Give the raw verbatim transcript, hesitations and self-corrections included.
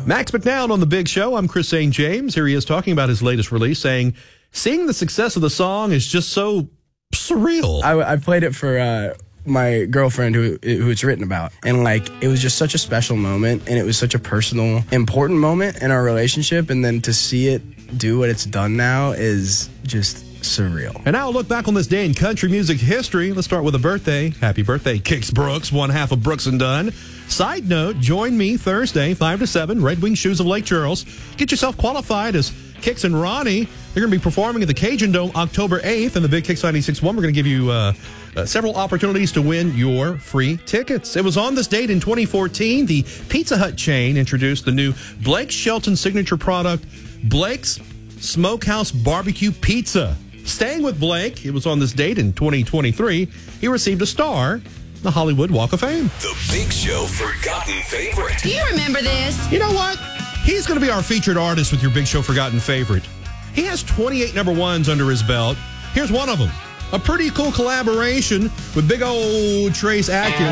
Max McNown on The Big Show. I'm Chris Saint James. Here he is talking about his latest release, saying, seeing the success of the song is just so surreal. I, I played it for uh, my girlfriend who who it's written about. And, like, it was just such a special moment, and it was such a personal, important moment in our relationship. And then to see it do what it's done now is just surreal. And now a look back on this day in country music history. Let's start with a birthday. Happy birthday, Kix Brooks, one half of Brooks and Dunn. Side note, join me Thursday, five to seven, Red Wing Shoes of Lake Charles. Get yourself qualified as Kix and Ronnie. They're going to be performing at the Cajun Dome October eighth, and the Big Kix ninety-six point one. We're going to give you uh, uh, several opportunities to win your free tickets. It was on this date in twenty fourteen, the Pizza Hut chain introduced the new Blake Shelton signature product, Blake's Smokehouse Barbecue Pizza. Staying with Blake, it was on this date in twenty twenty-three, he received a star in the Hollywood Walk of Fame. The Big Show Forgotten Favorite. Do you remember this? You know what? He's going to be our featured artist with your Big Show Forgotten Favorite. He has twenty-eight number ones under his belt. Here's one of them. A pretty cool collaboration with big old Trace Atkins.